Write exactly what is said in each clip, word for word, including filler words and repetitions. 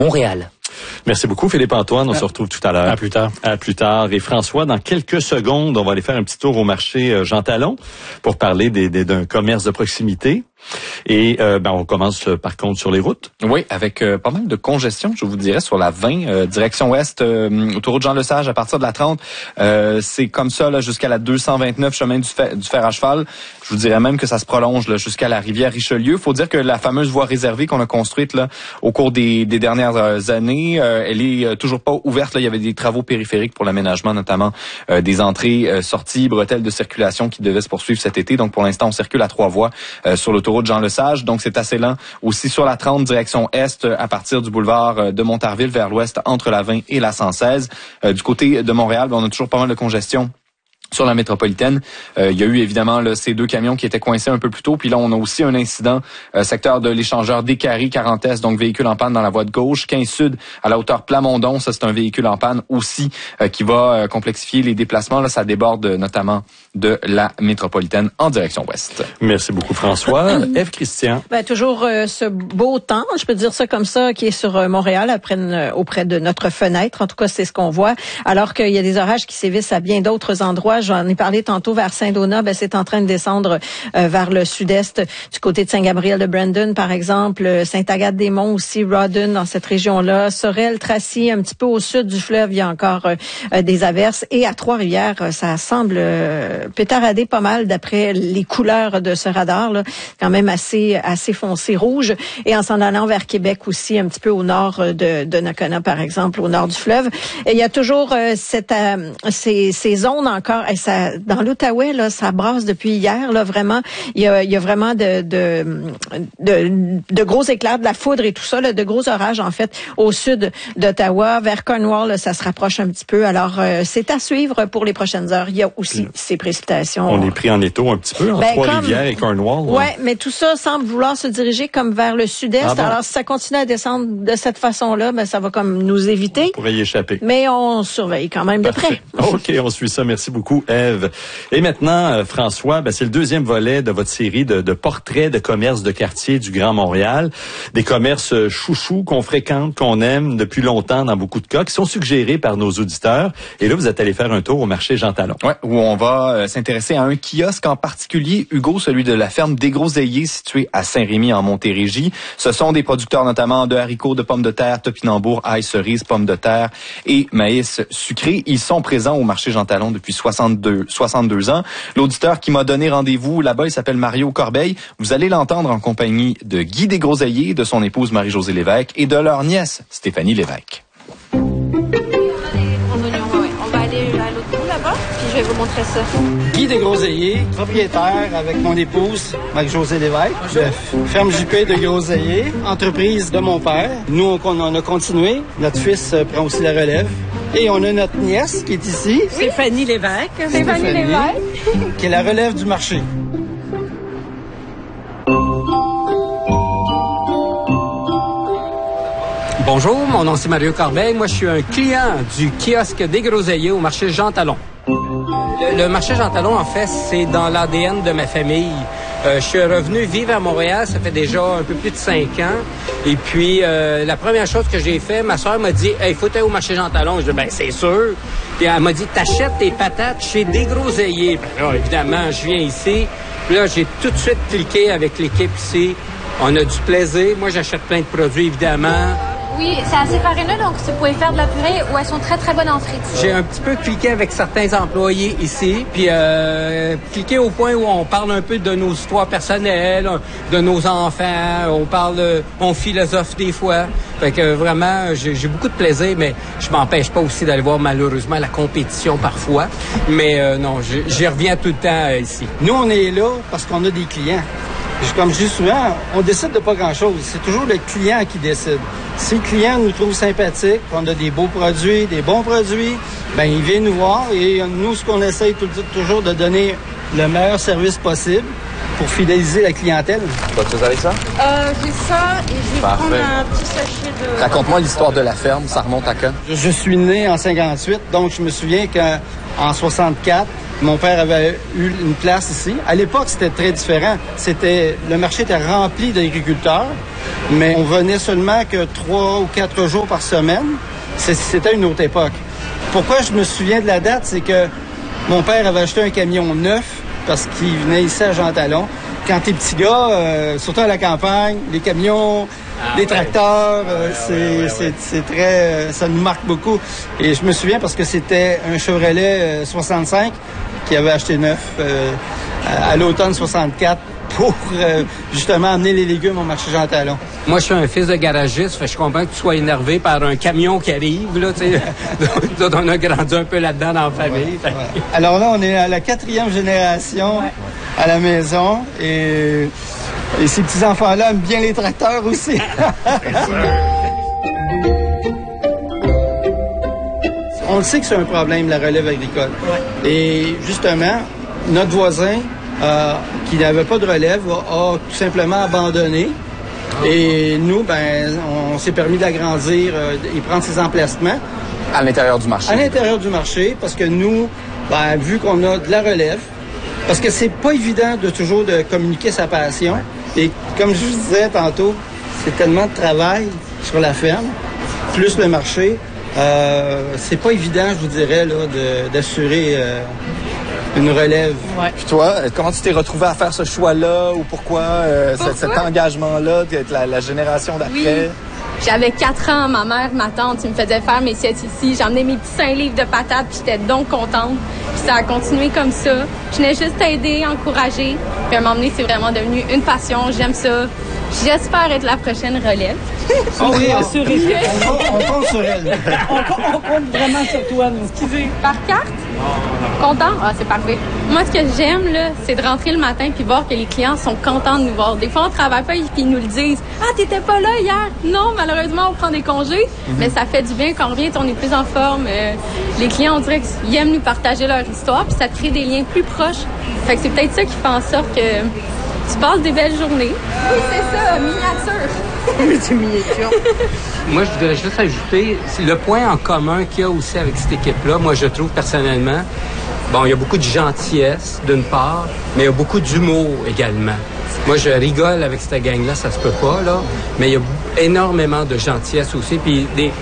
Montréal. Merci beaucoup, Philippe-Antoine. On à, se retrouve tout à l'heure. À plus tard. À plus tard. Et François, dans quelques secondes, on va aller faire un petit tour au marché Jean Talon pour parler des, des, d'un commerce de proximité. Et euh, ben on commence euh, par contre sur les routes. Oui, avec euh, pas mal de congestion, je vous dirais, sur la vingt, euh, direction ouest, euh, autoroute Jean-Lesage, à partir de la trente. Euh, c'est comme ça là jusqu'à la deux cent vingt-neuf, chemin du, fer, du fer à cheval. Je vous dirais même que ça se prolonge là, jusqu'à la rivière Richelieu. Faut dire que la fameuse voie réservée qu'on a construite là au cours des, des dernières années, euh, elle est euh, toujours pas ouverte. Là. Il y avait des travaux périphériques pour l'aménagement, notamment euh, des entrées, euh, sorties, bretelles de circulation qui devaient se poursuivre cet été. Donc pour l'instant, on circule à trois voies euh, sur l'autoroute de Jean-Lesage, donc c'est assez lent. Aussi sur la trente, direction est, à partir du boulevard de Montarville vers l'ouest, entre la vingt et la cent seize. Euh, du côté de Montréal, on a toujours pas mal de congestion sur la métropolitaine. Euh, il y a eu évidemment là, ces deux camions qui étaient coincés un peu plus tôt. Puis là, on a aussi un incident euh, secteur de l'échangeur Descaries, quarante Est, donc véhicule en panne dans la voie de gauche. quinze Sud, à la hauteur Plamondon, ça c'est un véhicule en panne aussi euh, qui va euh, complexifier les déplacements. Là, ça déborde euh, notamment de la métropolitaine en direction ouest. Merci beaucoup, François. Ève Christian. Ben, toujours euh, ce beau temps, je peux dire ça comme ça, qui est sur euh, Montréal, après, euh, auprès de notre fenêtre. En tout cas, c'est ce qu'on voit. Alors qu'il y a des orages qui sévissent à bien d'autres endroits. J'en ai parlé tantôt vers Saint-Donat, ben c'est en train de descendre euh, vers le sud-est, du côté de Saint-Gabriel-de-Brandon, par exemple, Sainte-Agathe-des-Monts aussi, Rawdon, dans cette région-là, Sorel, Tracy, un petit peu au sud du fleuve, il y a encore euh, des averses. Et à Trois-Rivières, ça semble euh, pétarader pas mal d'après les couleurs de ce radar, là, quand même assez assez foncé rouge. Et en s'en allant vers Québec aussi, un petit peu au nord de, de Nakona, par exemple, au nord du fleuve. Et il y a toujours euh, cette, euh, ces, ces zones encore, et ça, dans l'Outaouais, là, ça brasse depuis hier, là, vraiment. Il y a, il y a vraiment de, de, de, de gros éclairs, de la foudre et tout ça, là, de gros orages, en fait, au sud d'Ottawa. Vers Cornwall, là, ça se rapproche un petit peu. Alors, euh, c'est à suivre pour les prochaines heures. Il y a aussi mmh. ces précipitations. On est pris en étau un petit peu, en ben, Trois-Rivières et Cornwall. Ouais. ouais, mais tout ça semble vouloir se diriger comme vers le sud-est. Ah bon? Alors, si ça continue à descendre de cette façon-là, ben, ça va comme nous éviter. On pourrait y échapper. Mais on surveille quand même Parfait. de près. OK, on suit ça. Merci beaucoup, Ève. Et maintenant, euh, François, ben, c'est le deuxième volet de votre série de, de portraits de commerces de quartier du Grand Montréal. Des commerces euh, chouchous qu'on fréquente, qu'on aime depuis longtemps dans beaucoup de cas, qui sont suggérés par nos auditeurs. Et là, vous êtes allé faire un tour au marché Jean Talon. Ouais, où on va euh, s'intéresser à un kiosque en particulier, Hugo, celui de la ferme des Groseilliers, située à Saint-Rémy en Montérégie. Ce sont des producteurs notamment de haricots, de pommes de terre, topinambour, ail, cerises, pommes de terre et maïs sucré. Ils sont présents au marché Jean Talon depuis soixante-deux, soixante-deux ans. L'auditeur qui m'a donné rendez-vous là-bas, il s'appelle Mario Corbeil. Vous allez l'entendre en compagnie de Guy Desgroseilliers, de son épouse Marie-Josée Lévesque et de leur nièce Stéphanie Lévesque. Je vais vous montrer ça. Guy Desgroseilliers, propriétaire avec mon épouse, Marie-Josée Lévesque, de Ferme J P de Groseilliers, entreprise de mon père. Nous, on, on a continué. Notre fils prend aussi la relève. Et on a notre nièce qui est ici. Stéphanie Lévesque. Stéphanie, Stéphanie Lévesque. Qui est la relève du marché. Bonjour, mon nom c'est Mario Corbeil. Moi, je suis un client du kiosque des Groseilliers au marché Jean Talon. Le, le marché Jean Talon, en fait, c'est dans l'A D N de ma famille. Euh, je suis revenu vivre à Montréal, ça fait déjà un peu plus de cinq ans. Et puis, euh, la première chose que j'ai fait, ma soeur m'a dit « Hey, faut aller au marché Jean Talon. » Je dis « Ben, c'est sûr. » Puis elle m'a dit « T'achètes tes patates chez des Groseilliers. » Ben là, évidemment, je viens ici. Puis là, j'ai tout de suite cliqué avec l'équipe ici. On a du plaisir. Moi, j'achète plein de produits, évidemment. Oui, c'est assez farineux, donc vous pouvez faire de la purée où elles sont très, très bonnes en frites. J'ai un petit peu cliqué avec certains employés ici, puis euh, cliqué au point où on parle un peu de nos histoires personnelles, de nos enfants, on parle, on philosophe des fois. Fait que vraiment, j'ai, j'ai beaucoup de plaisir, mais je m'empêche pas aussi d'aller voir malheureusement la compétition parfois. Mais euh, non, j'y reviens tout le temps euh, ici. Nous, on est là parce qu'on a des clients. Comme je dis souvent, on décide de pas grand-chose. C'est toujours le client qui décide. Si le client nous trouve sympathiques, qu'on a des beaux produits, des bons produits, ben il vient nous voir et nous, ce qu'on essaye tout, toujours de donner le meilleur service possible pour fidéliser la clientèle. Vas-tu avec ça? Euh, j'ai ça et je vais Parfait. prendre un petit sachet de... Raconte-moi l'histoire de la ferme, ça remonte à quand? Je, je suis né en cinquante-huit, donc je me souviens qu'en soixante-quatre, Mon père avait eu une place ici. À l'époque, c'était très différent. C'était, le marché était rempli d'agriculteurs, mais on venait seulement que trois ou quatre jours par semaine. C'était une autre époque. Pourquoi je me souviens de la date, c'est que mon père avait acheté un camion neuf parce qu'il venait ici à Jean Talon. Quand t'es petit gars, euh, surtout à la campagne, les camions, ah, les tracteurs, euh, ouais, c'est, ouais, ouais, c'est, ouais. c'est très, euh, ça nous marque beaucoup. Et je me souviens parce que c'était un Chevrolet euh, soixante-cinq qui avait acheté neuf euh, à, à l'automne soixante-quatre pour euh, justement amener les légumes au marché Jean Talon. Moi, je suis un fils de garagiste, fait que je comprends que tu sois énervé par un camion qui arrive, là, tu sais. Donc, on a grandi un peu là-dedans dans la famille. Ouais, ouais. Alors là, on est à la quatrième génération ouais. à la maison et, et ces petits-enfants-là aiment bien les tracteurs aussi. On le sait que c'est un problème, la relève agricole. Ouais. Et justement, notre voisin, euh, qui n'avait pas de relève, a, a tout simplement abandonné. Et nous, ben, on s'est permis d'agrandir euh, et prendre ses emplacements. À l'intérieur du marché. À l'intérieur du marché, parce que nous, ben, vu qu'on a de la relève, parce que c'est pas évident de toujours de communiquer sa passion. Et comme je vous disais tantôt, c'est tellement de travail sur la ferme, plus le marché. Euh, c'est pas évident, je vous dirais, là, de, d'assurer euh, une relève. Ouais. Puis toi, comment tu t'es retrouvé à faire ce choix-là ou pourquoi, euh, pourquoi? Cet, cet engagement-là d'être la, la génération d'après? Oui. J'avais quatre ans, ma mère, ma tante, ils me faisaient faire mes siestes ici. J'emmenais mes petits cinq livres de patates, puis j'étais donc contente. Puis ça a continué comme ça. Je venais juste t'aider, encourager. Puis à un moment donné, c'est vraiment devenu une passion. J'aime ça. J'espère être la prochaine relève. Oh oui, on, on, on compte sur elle. on, on compte vraiment sur toi, nous. Excusez. Par carte? Content? Ah, c'est parfait. Moi, ce que j'aime, là, c'est de rentrer le matin puis voir que les clients sont contents de nous voir. Des fois, on travaille pas et ils nous le disent. Ah, t'étais pas là hier? Non, malheureusement, on prend des congés. Mm-hmm. Mais ça fait du bien quand on revient, on est plus en forme. Euh, les clients, on dirait qu'ils aiment nous partager leur histoire puis ça crée des liens plus proches. Fait que c'est peut-être ça qui fait en sorte que tu passes des belles journées. Oui, c'est ça, miniature. Oui, c'est miniature. Moi, je voudrais juste ajouter, c'est le point en commun qu'il y a aussi avec cette équipe-là, moi, je trouve personnellement, bon, il y a beaucoup de gentillesse, d'une part, mais il y a beaucoup d'humour également. Moi, je rigole avec cette gang-là, ça se peut pas, là, mais il y a énormément de gentillesse aussi, puis des...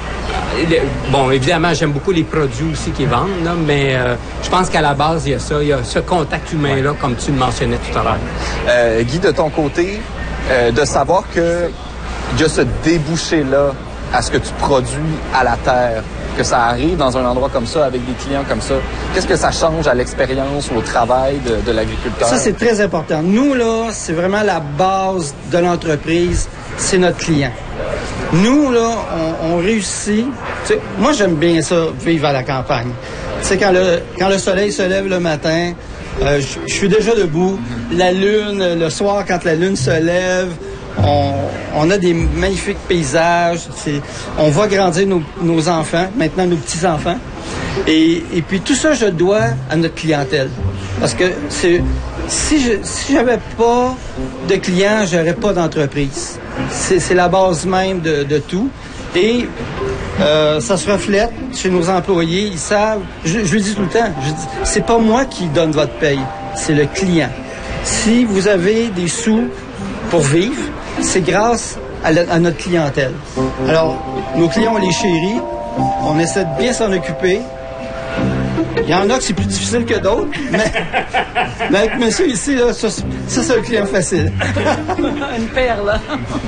Bon, évidemment, j'aime beaucoup les produits aussi qu'ils vendent, là, mais euh, je pense qu'à la base, il y a ça, il y a ce contact humain-là, comme tu le mentionnais tout à l'heure. Euh, Guy, de ton côté, euh, de savoir que il y a ce débouché-là à ce que tu produis à la terre, que ça arrive dans un endroit comme ça, avec des clients comme ça, qu'est-ce que ça change à l'expérience ou au travail de, de l'agriculteur? Ça, c'est très important. Nous, là, c'est vraiment la base de l'entreprise, c'est notre client. Nous, là, on, on réussit. T'sais, moi, j'aime bien ça, vivre à la campagne. Tu sais, quand le, quand le soleil se lève le matin, euh, je suis déjà debout. La lune, le soir, quand la lune se lève, on, on a des magnifiques paysages. C'est, on voit grandir nos, nos enfants, maintenant nos petits-enfants. Et, et puis, tout ça, je dois à notre clientèle. Parce que c'est... Si je si j'avais pas de clients, j'aurais pas d'entreprise. C'est, c'est la base même de, de tout. Et euh, ça se reflète chez nos employés. Ils savent. Je, je le dis tout le temps. Je dis, c'est pas moi qui donne votre paye, c'est le client. Si vous avez des sous pour vivre, c'est grâce à, la, à notre clientèle. Alors, nos clients, on les chérit. On essaie de bien s'en occuper. Il y en a que c'est plus difficile que d'autres, mais, mais avec monsieur ici, là, ça, ça c'est un client facile. Une perle.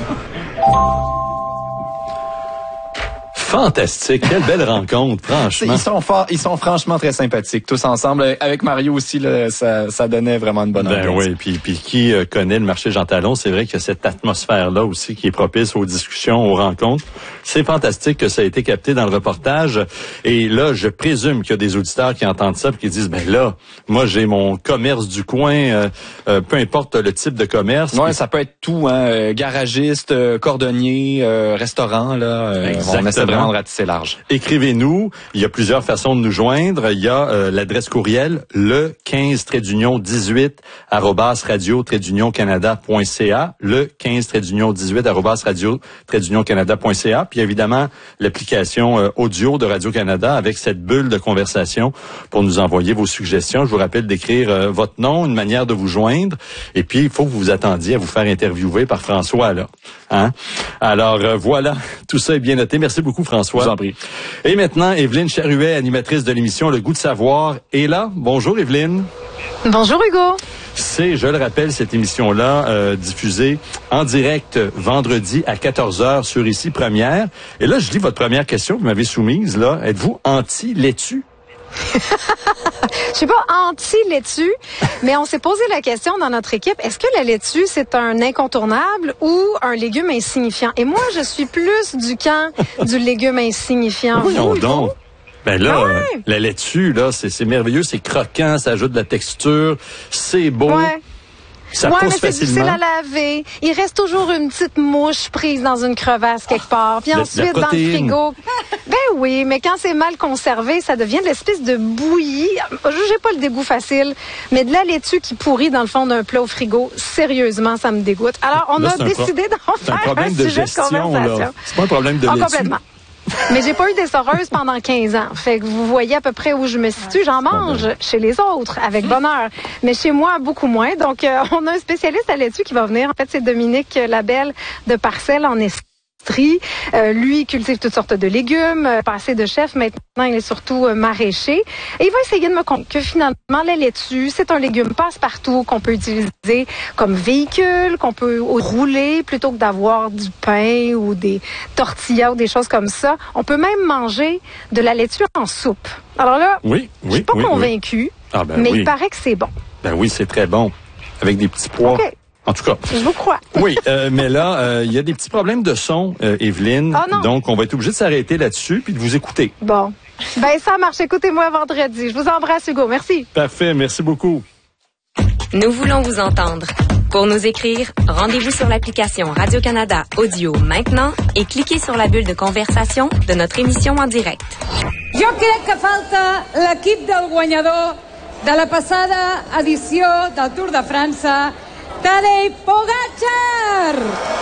Fantastique, quelle belle rencontre, franchement. Ils sont forts, ils sont franchement très sympathiques, tous ensemble. Avec Mario aussi, là, ça, ça donnait vraiment une bonne ambiance. Ben oui, puis puis qui euh, connaît le marché Jean Talon, c'est vrai qu'il y a cette atmosphère-là aussi qui est propice aux discussions, aux rencontres. C'est fantastique que ça a été capté dans le reportage. Et là, je présume qu'il y a des auditeurs qui entendent ça et qui disent, ben là, moi j'ai mon commerce du coin, euh, euh, peu importe le type de commerce. Ouais, ça peut être tout, hein, garagiste, cordonnier, euh, restaurant, là. Euh, on essaie vraiment Vraiment de ratisser large. Écrivez-nous. Il y a plusieurs façons de nous joindre. Il y a euh, l'adresse courriel le quinze trait d'union dix-huit arobase radio trait d'union canada point c a, le quinze trait d'union dix-huit arobase radio trait d'union canada point c a. Puis évidemment, l'application euh, audio de Radio-Canada avec cette bulle de conversation pour nous envoyer vos suggestions. Je vous rappelle d'écrire euh, votre nom, une manière de vous joindre. Et puis, il faut que vous vous attendiez à vous faire interviewer par François, là. Hein? Alors, euh, voilà. Tout ça est bien noté. Merci beaucoup, François. Je vous en prie. Et maintenant, Évelyne Charuet, animatrice de l'émission Le Goût de savoir, est là. Bonjour, Évelyne. Bonjour, Hugo. C'est, je le rappelle, cette émission-là euh, diffusée en direct vendredi à quatorze heures sur Ici Première. Et là, je lis votre première question que vous m'avez soumise. Là, êtes-vous anti-laitue? Je suis pas anti-laitue, mais on s'est posé la question dans notre équipe, est-ce que la laitue, c'est un incontournable ou un légume insignifiant? Et moi, je suis plus du camp du légume insignifiant. Oui, non, donc. Ben là, ah ouais. euh, la laitue, là, c'est, c'est merveilleux, c'est croquant, ça ajoute de la texture, c'est beau. Ouais. Ça ouais, pousse mais c'est facilement. difficile à laver. Il reste toujours une petite mouche prise dans une crevasse quelque part. Puis La- ensuite, la dans le protéine. frigo. Ben oui, mais quand c'est mal conservé, ça devient de l'espèce de bouillie. J'ai pas le dégoût facile, mais de la laitue qui pourrit dans le fond d'un plat au frigo, sérieusement, ça me dégoûte. Alors, on Là, a c'est un décidé pro- d'en C'est un faire problème un de sujet de gestion, conversation. là. C'est pas un problème de Ah, laitue. complètement. Mais j'ai pas eu d'essoreuse pendant quinze ans. Fait que vous voyez à peu près où je me situe. J'en mange chez les autres avec bonheur. Mais chez moi, beaucoup moins. Donc, euh, on a un spécialiste à laitue qui va venir. En fait, c'est Dominique Labelle de Parcelles en Estrie. Euh, lui, il cultive toutes sortes de légumes. Euh, passé de chef, maintenant, il est surtout euh, maraîcher. Et il va essayer de me convaincre que finalement, la laitue, c'est un légume passe-partout qu'on peut utiliser comme véhicule, qu'on peut rouler plutôt que d'avoir du pain ou des tortillas ou des choses comme ça. On peut même manger de la laitue en soupe. Alors là, Oui, je oui, suis pas oui, convaincue, oui. Ah, ben mais oui. il paraît que c'est bon. Ben oui, c'est très bon. Avec des petits pois. OK. En tout cas. Je vous crois. Oui, euh, mais là, euh, il y a des petits problèmes de son, euh, Évelyne. Ah non. Donc, on va être obligé de s'arrêter là-dessus puis de vous écouter. Bon. Ben, ça marche. Écoutez-moi vendredi. Je vous embrasse, Hugo. Merci. Parfait, merci beaucoup. Nous voulons vous entendre. Pour nous écrire, rendez-vous sur l'application Radio-Canada Audio maintenant et cliquez sur la bulle de conversation de notre émission en direct. Jo crec que falta l'equip del guanyador de la passada edició del Tour de França, Tadej Pogačar!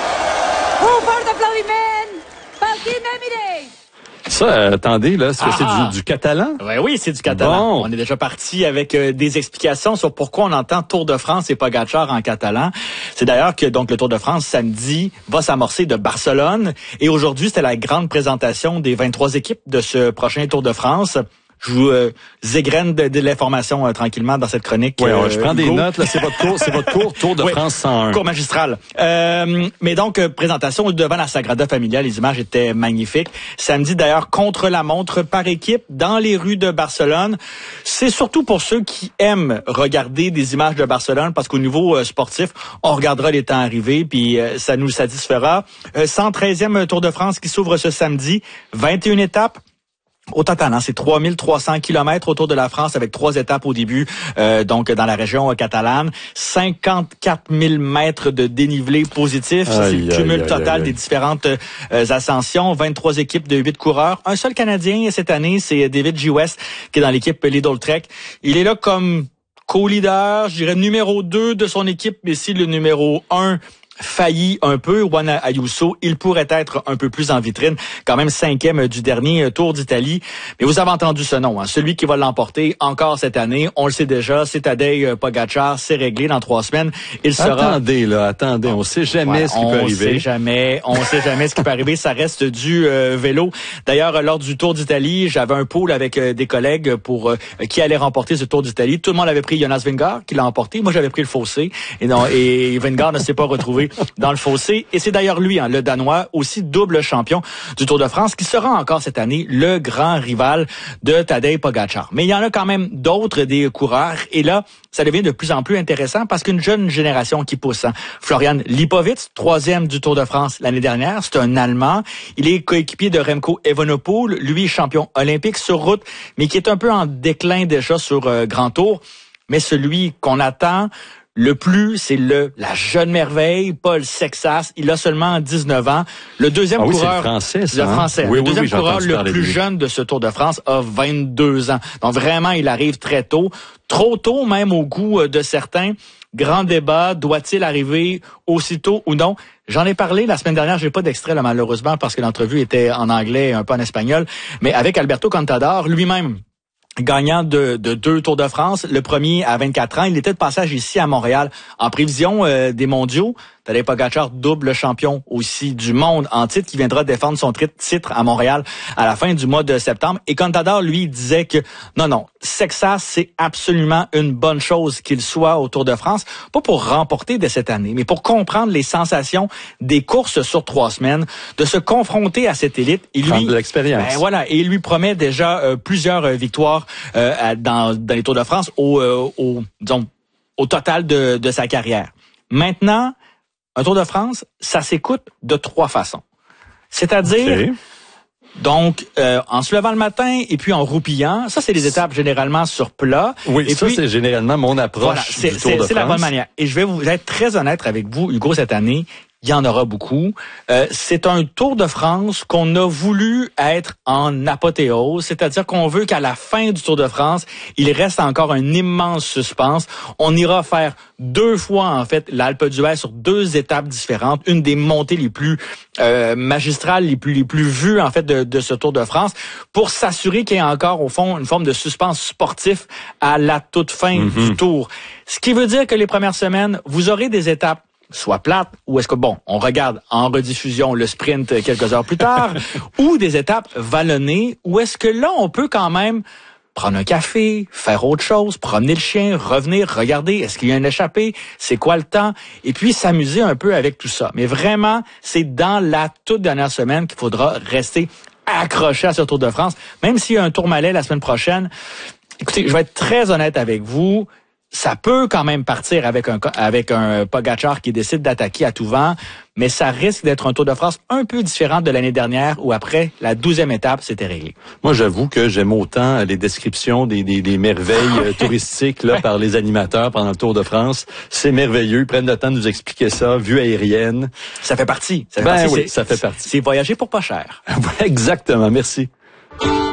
Un fort aplaudiment pel Team Emirates! Ça, euh, attendez, là, est-ce que Ah. c'est du, du catalan? Ouais, oui, c'est du catalan. Bon. On est déjà parti avec euh, des explications sur pourquoi on entend Tour de France et Pogačar en catalan. C'est d'ailleurs que donc le Tour de France samedi va s'amorcer de Barcelone et aujourd'hui c'était la grande présentation des vingt-trois équipes de ce prochain Tour de France. Je vous euh, égrène de, de l'information euh, tranquillement dans cette chronique. Oui, euh, je prends des Hugo. notes, là, c'est votre cours, c'est votre cours Tour de Oui. France cent un. Cours magistral. Euh, mais donc, euh, présentation devant la Sagrada Familia. Les images étaient magnifiques. Samedi, d'ailleurs, contre la montre par équipe dans les rues de Barcelone. C'est surtout pour ceux qui aiment regarder des images de Barcelone parce qu'au niveau euh, sportif, on regardera les temps arriver puis euh, ça nous satisfera. Euh, cent treizième Tour de France qui s'ouvre ce samedi. vingt et une étapes. Au total, hein, c'est trois mille trois cents kilomètres autour de la France avec trois étapes au début, euh, donc dans la région euh, catalane. cinquante-quatre mille mètres de dénivelé positif. Ça, c'est Aïe, le cumul aïe, aïe, total aïe. des différentes euh, ascensions. vingt-trois équipes de huit coureurs. Un seul Canadien cette année, c'est David G. West, qui est dans l'équipe Lidl Trek. Il est là comme co-leader, je dirais numéro deux de son équipe, mais si le numéro un failli un peu, Juan Ayuso, il pourrait être un peu plus en vitrine, quand même cinquième du dernier Tour d'Italie. Mais vous avez entendu ce nom, hein, celui qui va l'emporter encore cette année, on le sait déjà, c'est Tadej Pogačar, c'est réglé dans trois semaines. Il sera... Attendez, là, attendez, on sait jamais Ouais, ce qui peut on arriver. sait jamais, on sait jamais ce qui peut arriver. Ça reste du euh, vélo. D'ailleurs, lors du Tour d'Italie, j'avais un pool avec euh, des collègues pour euh, qui allait remporter ce Tour d'Italie. Tout le monde avait pris Jonas Vingegaard qui l'a emporté. Moi, j'avais pris le fossé et non et Vingegaard ne s'est pas retrouvé dans le fossé. Et c'est d'ailleurs lui, hein, le Danois, aussi double champion du Tour de France, qui sera encore cette année le grand rival de Tadej Pogačar. Mais il y en a quand même d'autres des coureurs. Et là, ça devient de plus en plus intéressant parce qu'une jeune génération qui pousse. Hein. Florian Lipowitz, troisième du Tour de France l'année dernière, c'est un Allemand. Il est coéquipier de Remco Evenepoel, lui champion olympique sur route, mais qui est un peu en déclin déjà sur euh, Grand Tour. Mais celui qu'on attend Le plus, c'est le la jeune merveille, Paul Sexas. Il a seulement dix-neuf ans. Le deuxième ah oui, coureur, c'est le français, ça, le français, hein? oui, le oui, deuxième oui, coureur le plus jeune de ce Tour de France a vingt-deux ans. Donc vraiment, il arrive très tôt, trop tôt même au goût de certains. Grand débat, doit-il arriver aussitôt ou non? J'en ai parlé la semaine dernière, j'ai pas d'extrait là, malheureusement parce que l'entrevue était en anglais et un peu en espagnol, mais avec Alberto Contador lui-même. Gagnant de, de deux Tours de France, le premier à vingt-quatre ans, il était de passage ici à Montréal en prévision euh, des mondiaux. Tadej Pogačar, double champion aussi du monde en titre, qui viendra défendre son titre à Montréal à la fin du mois de septembre. Et Contador, lui, disait que non, non, Sexas, c'est absolument une bonne chose qu'il soit au Tour de France, pas pour remporter de cette année, mais pour comprendre les sensations des courses sur trois semaines, de se confronter à cette élite. Et lui, prendre de l'expérience. Ben voilà, et il lui promet déjà euh, plusieurs euh, victoires euh, dans, dans les Tours de France au, euh, au, disons, au total de, de sa carrière. Maintenant, un Tour de France, ça s'écoute de trois façons. C'est-à-dire, okay. donc, euh, en se levant le matin et puis en roupillant, ça, c'est les étapes généralement sur plat. Oui, et ça, puis, c'est généralement mon approche voilà, du c'est, Tour c'est, de France. C'est la bonne manière. Et je vais vous être très honnête avec vous, Hugo, cette année, il y en aura beaucoup. Euh, c'est un Tour de France qu'on a voulu être en apothéose, c'est-à-dire qu'on veut qu'à la fin du Tour de France, il reste encore un immense suspense. On ira faire deux fois, en fait, l'Alpe d'Huez sur deux étapes différentes, une des montées les plus euh, magistrales, les plus les plus vues, en fait, de, de ce Tour de France, pour s'assurer qu'il y ait encore, au fond, une forme de suspense sportif à la toute fin mm-hmm. du Tour. Ce qui veut dire que les premières semaines, vous aurez des étapes soit plate, ou est-ce que, bon, on regarde en rediffusion le sprint quelques heures plus tard, ou des étapes vallonnées, ou est-ce que là, on peut quand même prendre un café, faire autre chose, promener le chien, revenir, regarder, est-ce qu'il y a un échappé, c'est quoi le temps, et puis s'amuser un peu avec tout ça. Mais vraiment, c'est dans la toute dernière semaine qu'il faudra rester accroché à ce Tour de France, même s'il y a un Tourmalet la semaine prochaine. Écoutez, je vais être très honnête avec vous. Ça peut quand même partir avec un avec un Pogačar qui décide d'attaquer à tout vent, mais ça risque d'être un Tour de France un peu différent de l'année dernière où après la douzième étape, c'était réglé. Moi, j'avoue que j'aime autant les descriptions des, des, des merveilles touristiques là par les animateurs pendant le Tour de France. C'est merveilleux. Ils prennent le temps de nous expliquer ça, vue aérienne. Ça fait partie. Ça fait ben partie. oui, c'est, ça fait partie. C'est voyager pour pas cher. Exactement. Merci.